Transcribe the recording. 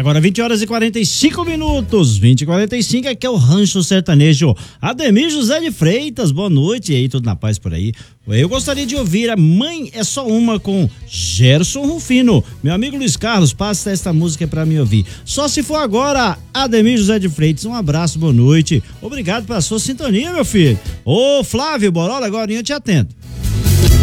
Agora 20 horas e 45 minutos, 20 e 45, aqui é o Rancho Sertanejo. Ademir José de Freitas, boa noite, e aí, tudo na paz por aí? Eu gostaria de ouvir a Mãe é Só Uma com Gerson Rufino. Meu amigo Luiz Carlos, passa esta música pra me ouvir. Só se for agora, Ademir José de Freitas, um abraço, boa noite. Obrigado pela sua sintonia, meu filho. Ô Flávio Borola, agora eu te atendo.